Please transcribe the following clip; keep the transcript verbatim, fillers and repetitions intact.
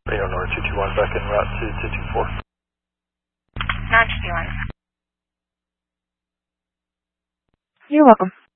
Radio Nora two two one back en route to two two four. nine two one. You're welcome.